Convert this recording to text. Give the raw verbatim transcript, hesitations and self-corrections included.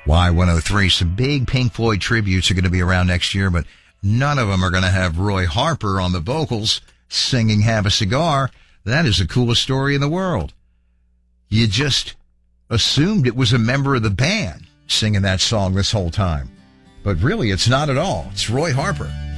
Y one oh three. Some big Pink Floyd tributes are going to be around next year, but none of them are going to have Roy Harper on the vocals singing Have a Cigar. That is the coolest story in the world. You just assumed it was a member of the band singing that song this whole time. But really, it's not at all. It's Roy Harper.